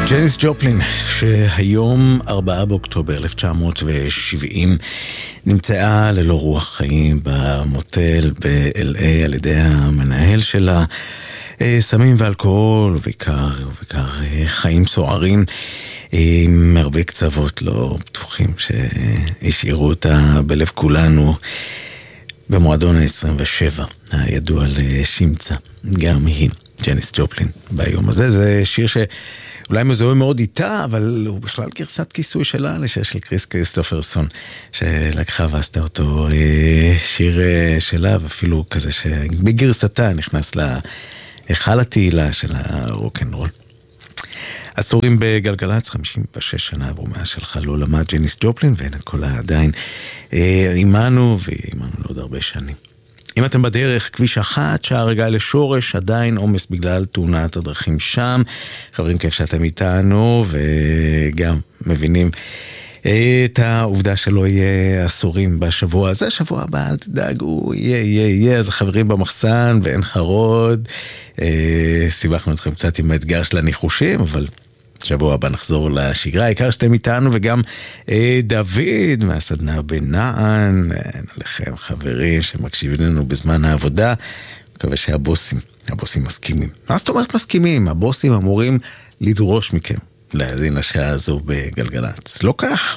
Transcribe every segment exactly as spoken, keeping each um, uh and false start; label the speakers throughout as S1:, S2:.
S1: ג'ניס ג'ופלין, שהיום ארבעה באוקטובר אלף תשע מאות שבעים נמצאה ללא רוח חיים במוטל ב-אל איי על ידי המנהל שלה. סמים ואלכוהול ובעיקר, ובעיקר חיים סוערים עם הרבה קצוות לא פתוחים שהשאירו אותה בלב כולנו. במועדון ה-עשרים ושבע הידוע לשמצה, גם היא ג'ניס ג'ופלין ביום הזה. זה שיר שאולי מזוהה מאוד איתה, אבל הוא בכלל גרסת כיסוי שלה לשיר של קריס קריסטופרסון, שלקחה ועשתה אותו שיר שלה, ואפילו כזה שבגרסתה נכנס להיכל התהילה של הרוק'נ'רול. עשורים בגלגלץ, חמישים ושש שנה עברו מאז שהלכה לעולמה ג'ניס ג'ופלין, ואין הכל עדיין עימנו ועימנו לעוד הרבה שנים. אם אתם בדרך, כביש אחת, שער הגיא לשורש, עדיין עומס בגלל תאונת הדרכים שם. חברים, כיף שאתם איתנו, וגם מבינים את העובדה שלא יהיה עשורים בשבוע הזה. שבוע הבא, אל תדאגו, יהיה, יהיה, יהיה. אז חברים במחסן, ואין חרוד. סיבכנו אתכם קצת עם האתגר של הניחושים, אבל שבוע הבא נחזור לשגרה. העיקר שאתם איתנו, וגם אה, דוד מהסדנה בנען, עליכם חברים שמקשיבים לנו בזמן העבודה. מקווה שהבוסים, הבוסים מסכימים. מה זאת אומרת מסכימים? הבוסים אמורים לדרוש מכם להאזין לשעה הזו בגלגלץ. לא כך?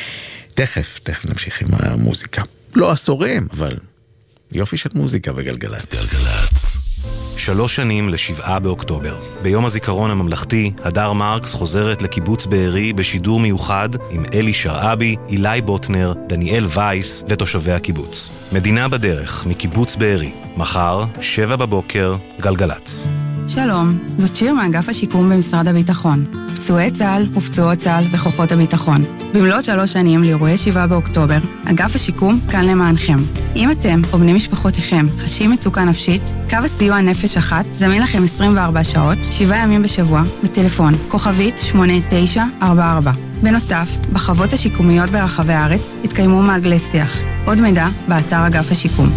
S1: תכף, תכף נמשיך עם המוזיקה. לא עשורים, אבל יופי של מוזיקה בגלגלץ. גלגלץ.
S2: שלוש שנים לשבעה באוקטובר. ביום הזיכרון הממלכתי, הדר מרקס חוזרת לקיבוץ בארי בשידור מיוחד עם אלי שרעבי, אילי בוטנר, דניאל וייס ותושבי הקיבוץ. מדינה בדרך מקיבוץ בארי. מחר, שבע בבוקר, גלגלץ.
S3: שלום, זאת שיר מאגף השיקום במשרד הביטחון. פצועי צה"ל ופצועות צה"ל וכוחות הביטחון. במלאת שלוש שנים לאירועי שבעה באוקטובר, אגף השיקום כאן למענכם. אם אתם או בני משפחותיכם חשים מצוקה נפשית, קו הסיוע נפש אחת זמין לכם עשרים וארבע שעות, שבעה ימים בשבוע, בטלפון כוכבית שמונה תשע ארבע ארבע. בנוסף, בחוות השיקומיות ברחבי הארץ התקיימו מעגלי שיח. עוד מידע באתר אגף השיקום.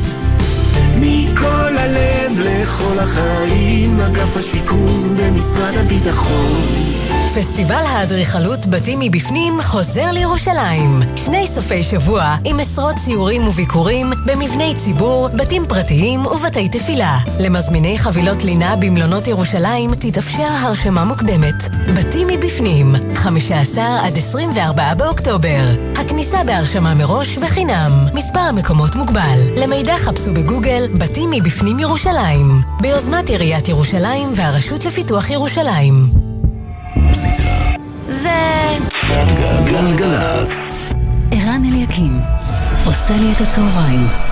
S4: מכל הלב לכל החיים, אגף השיקום במשרד הביטחון.
S5: פסטיבל האדריכלות בתים מבפנים חוזר לירושלים. שני סופי שבוע עם עשרות ציורים וביקורים במבני ציבור, בתים פרטיים ובתי תפילה. למזמיני חבילות לינה במלונות ירושלים תתאפשר הרשמה מוקדמת. בתים מבפנים, חמישה עשר עד עשרים וארבעה באוקטובר. הכניסה בהרשמה מראש וחינם. מספר המקומות מוגבל. למידע חפשו בגוגל בתים מבפנים ירושלים. ביוזמת עיריית ירושלים והרשות לפיתוח ירושלים.
S4: מוזיקה
S5: זה
S4: גלגלגלגלץ.
S5: ערן אליקים עושה לי את הצהריים.